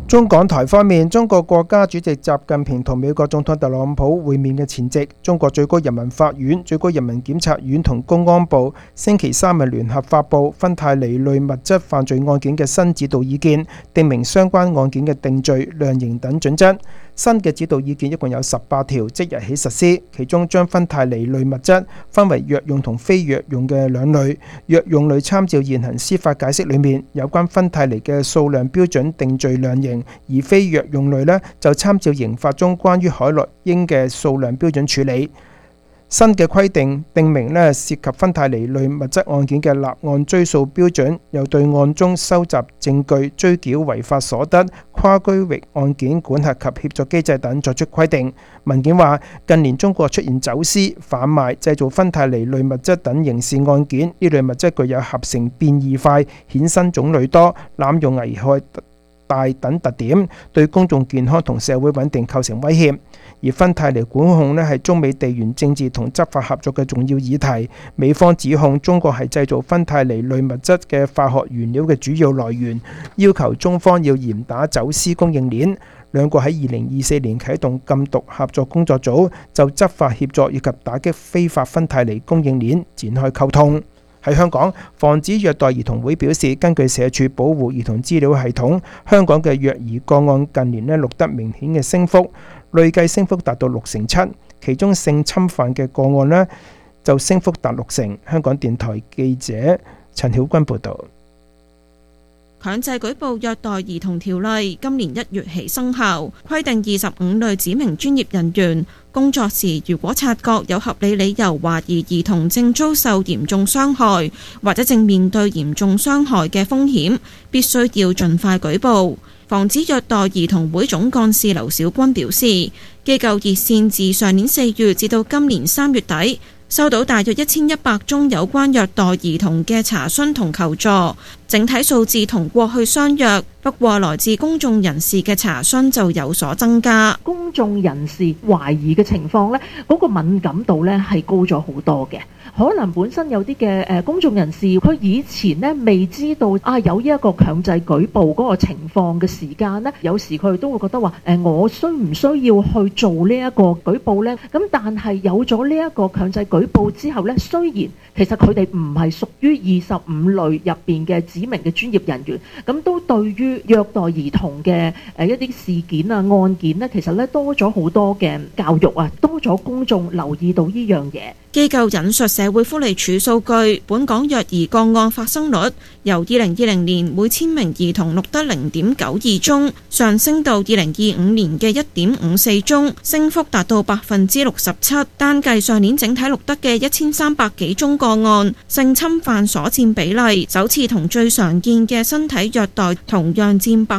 中港台方面，中國國家主席習近平同美國總統特朗普會面嘅前夕，中國最高人民法院、最高人民檢察院同公安部星期三日聯合發布芬太尼類物質犯罪案件嘅新指導意見，訂明相關案件嘅定罪、量刑等準則。新嘅指導意見一共有18條，即日起實施。其中將芬太尼類物質分為藥用同非藥用嘅兩類。藥用類參照現行司法解釋裏面有關芬太尼嘅數量標準定罪量刑，而非藥用類呢，就參照刑法中關於海洛因嘅數量標準處理。新嘅規定訂明涉及芬太尼類物質案件嘅立案追訴標準，又對案中收集證據、追繳違法所得、跨區域案件管轄及協助機制等作出規定。文件話，近年中國出現走私、販賣、製造芬太尼類物質等刑事案件，呢類物質具有合成變異快、衍生種類多、濫用危害大等特點，對公眾健康同社會穩定構成威脅。而芬太尼管控係中美地緣政治同執法合作嘅重要議題。美方指控中國係製造芬太尼類物質嘅化學原料嘅主要來源，要求中方要嚴打走私供應鏈。兩國喺2024年啟動禁毒合作工作組，就執法協助以及打擊非法芬太尼供應鏈展開溝通。喺香港，防止虐待兒童會表示，根據社署保護兒童資料系統，香港嘅虐兒個案近年錄得明顯嘅升幅，累計升幅達到67%，其中性侵犯嘅個案就升幅達60%。香港電台記者陳曉君報導。 強制舉報虐待兒童條例今年1月起生效，規定25類指明專業人員工作時，如果察覺有合理理由懷疑兒童正遭受嚴重傷害，或者正面對嚴重傷害嘅風險，必須要盡快舉報。防止虐待兒童會總幹事劉小軍表示，機構熱線自上年4月至到今年3月底，收到大約1100宗有關虐待兒童嘅查詢同求助，整體數字同過去相若。不過來自公眾人士嘅查詢就有所增加。 公眾人士懷疑嘅情況呢，嗰個敏感度呢係高咗好多嘅。可能本身有啲嘅公眾人士，佢以前呢未知道有呢一個強制舉報嗰個情況嘅時間呢，有時佢都會覺得話我需唔需要去做呢一個舉報呢？咁但係有咗呢一個強制舉報之後呢，雖然其實佢哋唔係屬於25類入邊嘅指明嘅專業人員，咁都對於虐待兒童嘅一啲事件案件呢，其實呢多咗好多嘅教育多咗公眾留意到呢樣嘢。 機構引述社會福利署數據，本港虐兒個案發生率由2020年每1000名兒童錄得0.92宗，上升到2025年嘅1.54宗，升幅達到67%。單計上年整體錄得嘅1300幾宗個案，性侵犯所佔比例首次同最常見嘅身體虐待同樣佔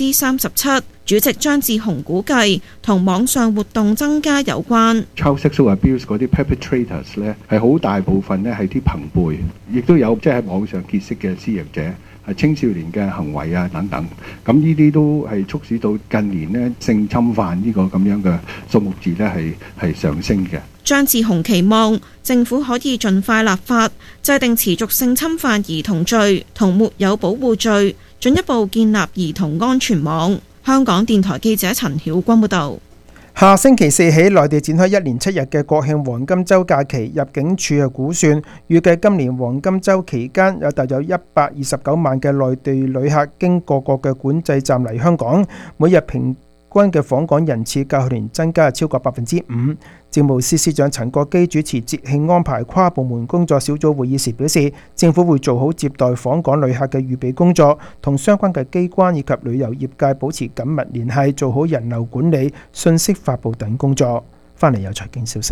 37%。主席張志雄估計同網上活動增加有關。 Child sexual abuse 嗰啲 perpetrators 咧，係好大部分咧係啲朋輩，亦都有即係喺網上結識嘅施虐者，係青少年嘅行為等等。咁呢啲都係促使到近年咧性侵犯呢個咁樣嘅數目字咧係上升嘅。 張志雄期望政府可以盡快立法，制定持續性侵犯兒童罪同沒有保護罪，進一步建立兒童安全網。香港電台記者陳曉君報導。 下星期四起，內地展開1連7日嘅國慶黃金週假期。入境處估算，預計今年黃金週期間有大約129萬嘅內地旅客經各國嘅管制站嚟香港，每日平均嘅訪港人次較去年增加超過5%。政務司司長陳國基主持節慶安排跨部門工作小組會議時表示，政府會做好接待訪港旅客嘅預備工作，同相關嘅機關以及旅遊業界保持緊密聯繫，做好人流管理、信息發布等工作。翻嚟有財經消息。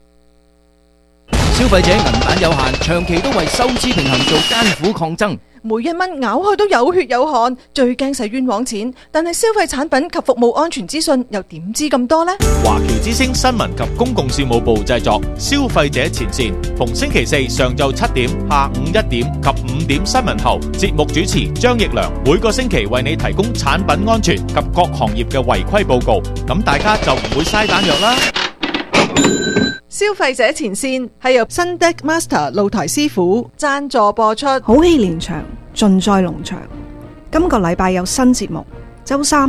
消費者銀彈有限，長期都為收支平衡做艱苦抗爭。 每一蚊咬開都有血有汗，最驚使冤枉錢。但係消費產品及服務安全資訊又點知咁多呢？ 華僑之聲新聞及公共事務部製作，消費者前線，逢星期四上晝7點、下午1點及5點新聞後，節目主持張奕良每個星期為你提供產品安全及各行業嘅違規報告，咁大家就唔會嘥彈藥啦。 消費者前線係由新 Deck Master 露台師傅贊助播出。 好戲連場，盡在農場。今個禮拜有新節目，周三